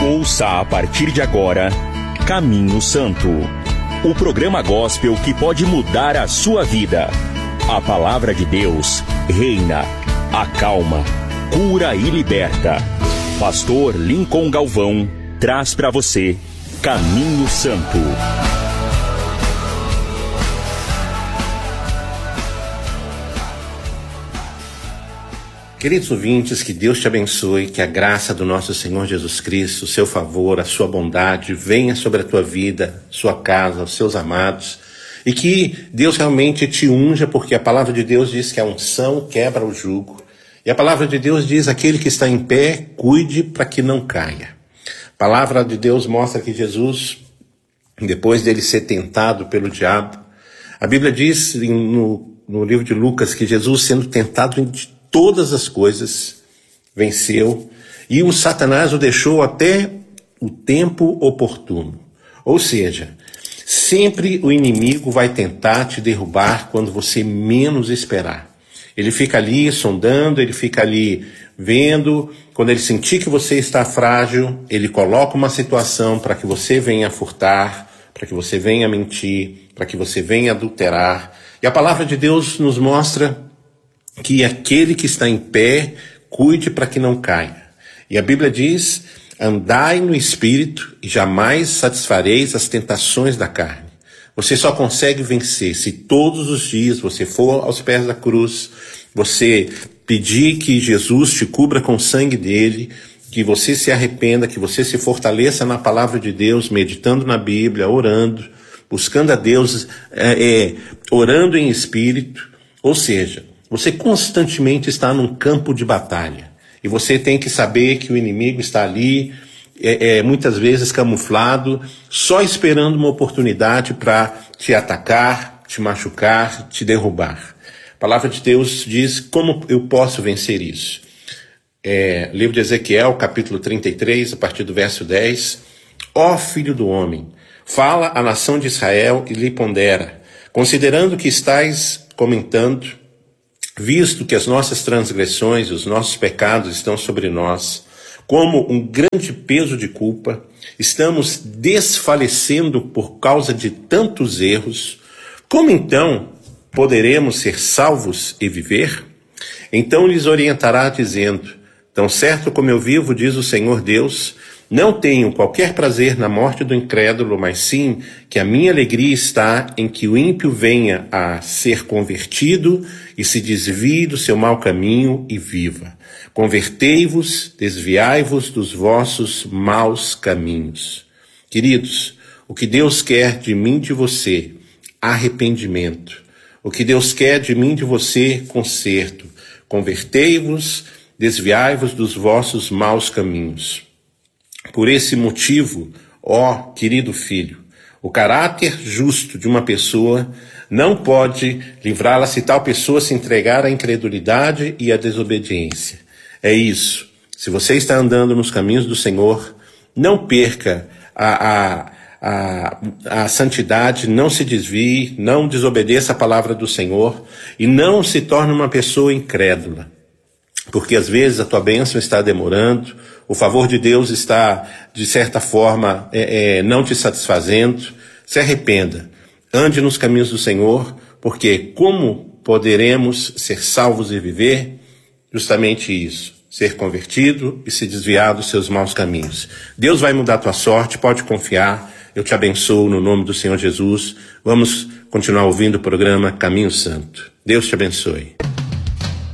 Ouça a partir de agora Caminho Santo, o programa gospel que pode mudar a sua vida. A palavra de Deus reina, acalma, cura e liberta. Pastor Lincoln Galvão traz para você Caminho Santo. Queridos ouvintes, que Deus te abençoe, que a graça do nosso Senhor Jesus Cristo, o seu favor, a sua bondade venha sobre a tua vida, sua casa, os seus amados, e que Deus realmente te unja, porque a palavra de Deus diz que a unção quebra o jugo, e a palavra de Deus diz: aquele que está em pé, cuide para que não caia. A palavra de Deus mostra que Jesus, depois dele ser tentado pelo diabo, a Bíblia diz no livro de Lucas que Jesus, sendo tentado em todas as coisas, venceu, e o Satanás o deixou até o tempo oportuno. Ou seja, sempre o inimigo vai tentar te derrubar quando você menos esperar. Ele fica ali sondando, ele fica ali vendo. Quando ele sentir que você está frágil, ele coloca uma situação para que você venha furtar, para que você venha mentir, para que você venha adulterar. E a palavra de Deus nos mostra que aquele que está em pé, cuide para que não caia. E a Bíblia diz: andai no Espírito e jamais satisfareis as tentações da carne. Você só consegue vencer se todos os dias você for aos pés da cruz, você pedir que Jesus te cubra com o sangue dele, que você se arrependa, que você se fortaleça na palavra de Deus, meditando na Bíblia, orando, buscando a Deus, orando em espírito. Ou seja, você constantemente está num campo de batalha. E você tem que saber que o inimigo está ali, muitas vezes camuflado, só esperando uma oportunidade para te atacar, te machucar, te derrubar. A palavra de Deus diz: como eu posso vencer isso? Livro de Ezequiel, capítulo 33, a partir do verso 10. Ó filho do homem, fala à nação de Israel e lhe pondera, considerando que estais comentando, visto que as nossas transgressões e os nossos pecados estão sobre nós, como um grande peso de culpa, estamos desfalecendo por causa de tantos erros, como então poderemos ser salvos e viver? Então lhes orientará dizendo: tão certo como eu vivo, diz o Senhor Deus, não tenho qualquer prazer na morte do incrédulo, mas sim que a minha alegria está em que o ímpio venha a ser convertido e se desvie do seu mau caminho e viva. Convertei-vos, desviai-vos dos vossos maus caminhos. Queridos, o que Deus quer de mim e de você? Arrependimento. O que Deus quer de mim e de você? Conserto. Convertei-vos, desviai-vos dos vossos maus caminhos. Por esse motivo, ó querido filho, o caráter justo de uma pessoa não pode livrá-la se tal pessoa se entregar à incredulidade e à desobediência. É isso. Se você está andando nos caminhos do Senhor, não perca a santidade, não se desvie, não desobedeça a palavra do Senhor e não se torne uma pessoa incrédula. Porque às vezes a tua bênção está demorando, o favor de Deus está, de certa forma, não te satisfazendo. Se arrependa, ande nos caminhos do Senhor, porque como poderemos ser salvos e viver? Justamente isso, ser convertido e se desviar dos seus maus caminhos. Deus vai mudar a tua sorte, pode confiar. Eu te abençoo no nome do Senhor Jesus. Vamos continuar ouvindo o programa Caminho Santo. Deus te abençoe.